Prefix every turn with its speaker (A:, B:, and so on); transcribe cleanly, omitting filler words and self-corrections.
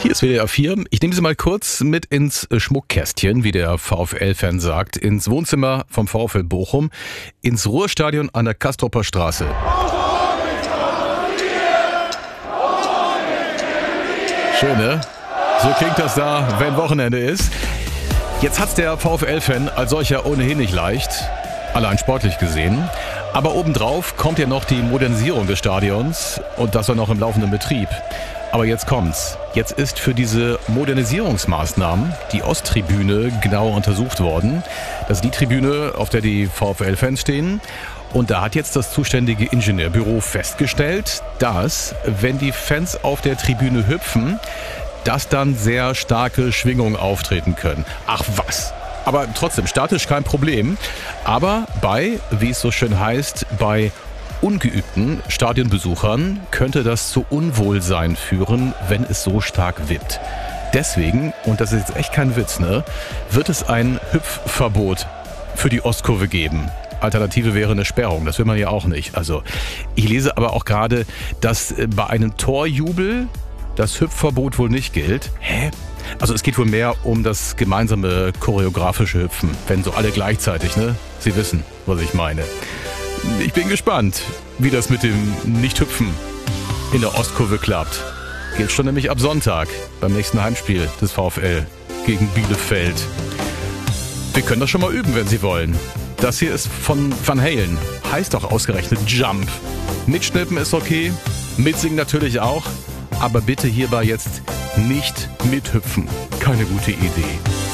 A: Hier ist WDR 4. Ich nehme Sie mal kurz mit ins Schmuckkästchen, wie der VfL-Fan sagt, ins Wohnzimmer vom VfL Bochum, ins Ruhrstadion an der Castroper Straße. Schön, ne? So klingt das da, wenn Wochenende ist. Jetzt hat's der VfL-Fan als solcher ohnehin nicht leicht, allein sportlich gesehen. Aber obendrauf kommt ja noch die Modernisierung des Stadions und das dann noch im laufenden Betrieb. Aber jetzt kommt's. Jetzt ist für diese Modernisierungsmaßnahmen die Osttribüne genauer untersucht worden. Das ist die Tribüne, auf der die VfL-Fans stehen. Und da hat jetzt das zuständige Ingenieurbüro festgestellt, dass, wenn die Fans auf der Tribüne hüpfen, dass dann sehr starke Schwingungen auftreten können. Ach was! Aber trotzdem, statisch kein Problem. Aber bei, wie es so schön heißt, bei ungeübten Stadionbesuchern könnte das zu Unwohlsein führen, wenn es so stark wippt. Deswegen, und das ist jetzt echt kein Witz, ne, wird es ein Hüpfverbot für die Ostkurve geben. Alternative wäre eine Sperrung, das will man ja auch nicht. Also, ich lese aber auch gerade, dass bei einem Torjubel das Hüpfverbot wohl nicht gilt. Hä? Also es geht wohl mehr um das gemeinsame choreografische Hüpfen, wenn so alle gleichzeitig, ne? Sie wissen, was ich meine. Ich bin gespannt, wie das mit dem Nicht-Hüpfen in der Ostkurve klappt. Gilt schon nämlich ab Sonntag beim nächsten Heimspiel des VfL gegen Bielefeld. Wir können das schon mal üben, wenn Sie wollen. Das hier ist von Van Halen. Heißt doch ausgerechnet Jump. Mitschnippen ist okay, mitsingen natürlich auch. Aber bitte hierbei jetzt nicht mithüpfen. Keine gute Idee.